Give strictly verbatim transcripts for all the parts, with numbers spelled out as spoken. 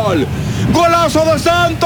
gol. ¡Golazo de Santos!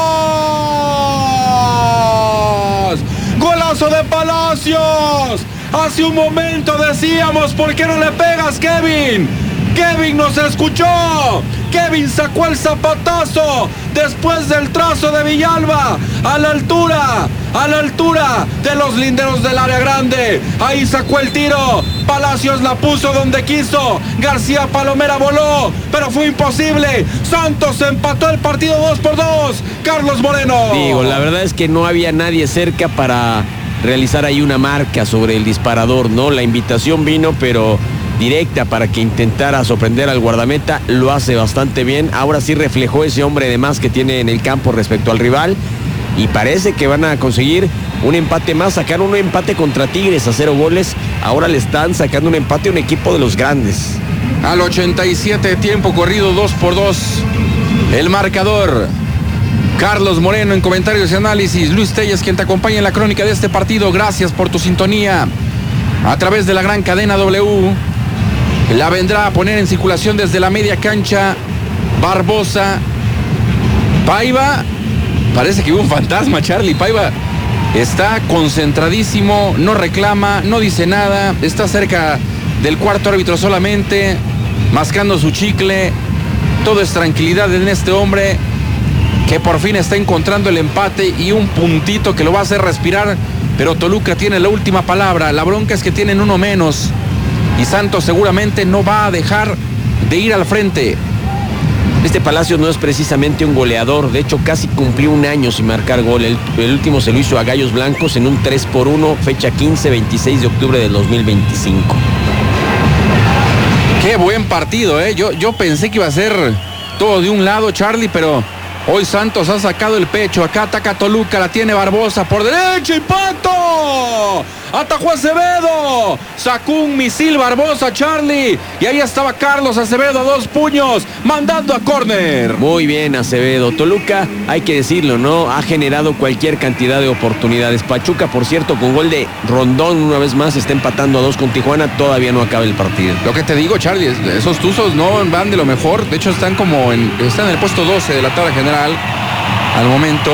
¡Golazo de Palacios! Hace un momento decíamos, ¿por qué no le pegas, Kevin? Kevin nos escuchó. Kevin sacó el zapatazo después del trazo de Villalba. A la altura, a la altura de los linderos del área grande. Ahí sacó el tiro. Palacios la puso donde quiso. García Palomera voló, pero fue imposible. Santos empató el partido dos por dos. Carlos Moreno. Digo, la verdad es que no había nadie cerca para realizar ahí una marca sobre el disparador, ¿no? La invitación vino, pero directa para que intentara sorprender al guardameta. Lo hace bastante bien. Ahora sí reflejó ese hombre de más que tiene en el campo respecto al rival. Y parece que van a conseguir un empate más. Sacaron un empate contra Tigres a cero goles. Ahora le están sacando un empate a un equipo de los grandes. Al ochenta y siete, tiempo corrido, dos por dos. El marcador. Carlos Moreno en comentarios y análisis. Luis Telles, quien te acompaña en la crónica de este partido. Gracias por tu sintonía a través de la gran cadena W. La vendrá a poner en circulación desde la media cancha Barbosa. Paiva. Parece que hubo un fantasma, Charlie. Paiva está concentradísimo, no reclama, no dice nada. Está cerca del cuarto árbitro solamente, mascando su chicle. Todo es tranquilidad en este hombre, que por fin está encontrando el empate y un puntito que lo va a hacer respirar. Pero Toluca tiene la última palabra. La bronca es que tienen uno menos y Santos seguramente no va a dejar de ir al frente. Este Palacios no es precisamente un goleador. De hecho, casi cumplió un año sin marcar gol. El, el último se lo hizo a Gallos Blancos en un tres por uno, fecha quince, veintiséis de octubre del dos mil veinticinco. Qué buen partido, ¿eh? Yo, yo pensé que iba a ser todo de un lado, Charlie, pero hoy Santos ha sacado el pecho. Acá ataca Toluca, la tiene Barbosa por derecha, impacto. Atajó Acevedo, sacó un misil Barbosa, Charlie, y ahí estaba Carlos Acevedo a dos puños, mandando a córner. Muy bien, Acevedo. Toluca, hay que decirlo, ¿no? Ha generado cualquier cantidad de oportunidades. Pachuca, por cierto, con gol de Rondón, una vez más, está empatando a dos con Tijuana. Todavía no acaba el partido. Lo que te digo, Charlie, esos Tuzos no van de lo mejor. De hecho, están como en, están en el puesto doce de la tabla general al momento.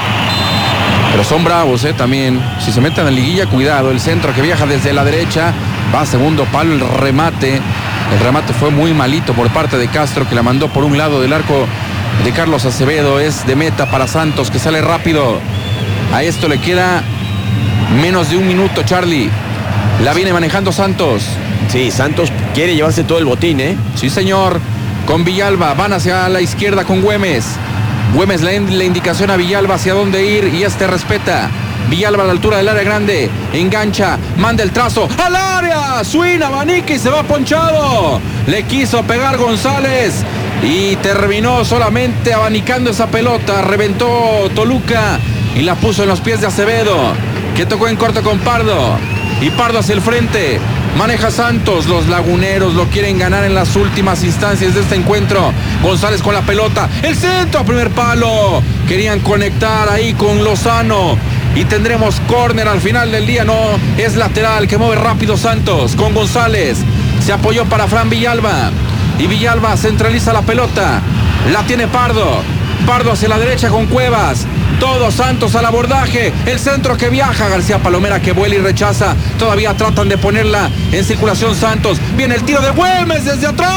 Pero son bravos, ¿eh? También. Si se meten en la liguilla, cuidado. El centro que viaja desde la derecha. Va a segundo palo el remate. El remate fue muy malito por parte de Castro, que la mandó por un lado del arco de Carlos Acevedo. Es de meta para Santos, que sale rápido. A esto le queda menos de un minuto, Charlie. La viene manejando Santos. Sí, Santos quiere llevarse todo el botín, ¿eh? Sí, señor. Con Villalba. Van hacia la izquierda con Güemes. Güemes le da la indicación a Villalba hacia dónde ir y este respeta. Villalba a la altura del área grande, engancha, manda el trazo al área, Swin abanica y se va ponchado. Le quiso pegar González y terminó solamente abanicando esa pelota. Reventó Toluca y la puso en los pies de Acevedo, que tocó en corto con Pardo. Y Pardo hacia el frente. Maneja Santos, los laguneros lo quieren ganar en las últimas instancias de este encuentro. González con la pelota, el centro a primer palo. Querían conectar ahí con Lozano y tendremos córner al final del día. No, es lateral, que mueve rápido Santos con González. Se apoyó para Fran Villalba y Villalba centraliza la pelota. La tiene Pardo. Pardo hacia la derecha con Cuevas. Todo Santos al abordaje. El centro que viaja. García Palomera que vuela y rechaza. Todavía tratan de ponerla en circulación Santos. Viene el tiro de Güemes desde atrás.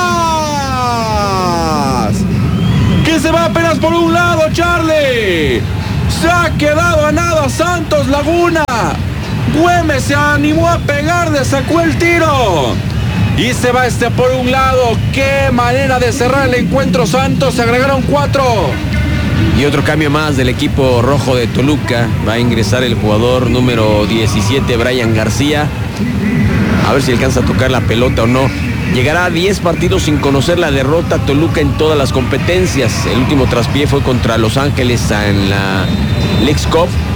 Que se va apenas por un lado, Charlie. Se ha quedado a nada Santos Laguna. Güemes se animó a pegar, le sacó el tiro. Y se va este por un lado. Qué manera de cerrar el encuentro Santos. Se agregaron cuatro. Y otro cambio más del equipo rojo de Toluca. Va a ingresar el jugador número diecisiete, Brian García. A ver si alcanza a tocar la pelota o no. Llegará a diez partidos sin conocer la derrota Toluca en todas las competencias. El último traspié fue contra Los Ángeles en la Leagues Cup.